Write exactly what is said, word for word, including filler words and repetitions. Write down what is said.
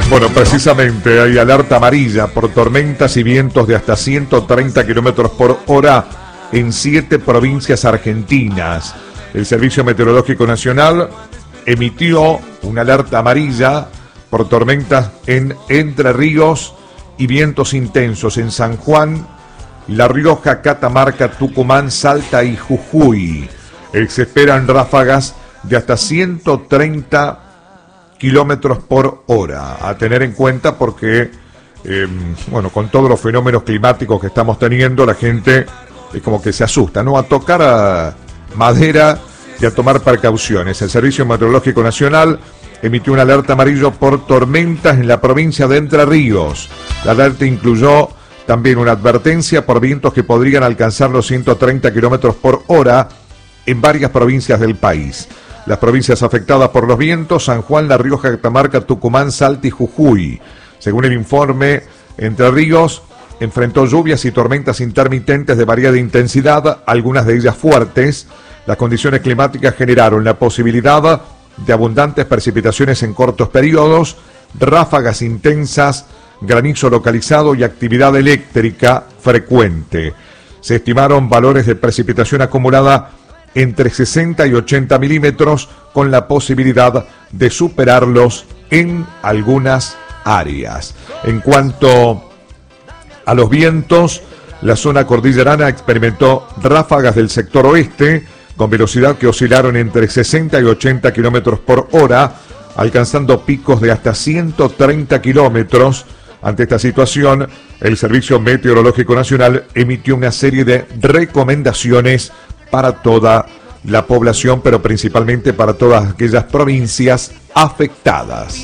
Bueno, precisamente hay alerta amarilla por tormentas y vientos de hasta ciento treinta kilómetros por hora en siete provincias argentinas. El Servicio Meteorológico Nacional emitió una alerta amarilla por tormentas en Entre Ríos y vientos intensos en San Juan, La Rioja, Catamarca, Tucumán, Salta y Jujuy. Eh, se esperan ráfagas de hasta ciento treinta kilómetros por hora, a tener en cuenta porque, eh, bueno, con todos los fenómenos climáticos que estamos teniendo, la gente es como que se asusta, ¿no? A tocar a madera y a tomar precauciones. El Servicio Meteorológico Nacional emitió una alerta amarillo por tormentas en la provincia de Entre Ríos. La alerta incluyó también una advertencia por vientos que podrían alcanzar los ciento treinta kilómetros por hora en varias provincias del país. Las provincias afectadas por los vientos: San Juan, La Rioja, Catamarca, Tucumán, Salta y Jujuy. Según el informe, Entre Ríos enfrentó lluvias y tormentas intermitentes de variada intensidad, algunas de ellas fuertes. Las condiciones climáticas generaron la posibilidad de abundantes precipitaciones en cortos periodos, ráfagas intensas, granizo localizado y actividad eléctrica frecuente. Se estimaron valores de precipitación acumulada entre sesenta y ochenta milímetros, con la posibilidad de superarlos en algunas áreas. En cuanto a los vientos, la zona cordillerana experimentó ráfagas del sector oeste con velocidad que oscilaron entre sesenta y ochenta kilómetros por hora, alcanzando picos de hasta ciento treinta kilómetros. Ante esta situación, el Servicio Meteorológico Nacional emitió una serie de recomendaciones para toda la población, pero principalmente para todas aquellas provincias afectadas.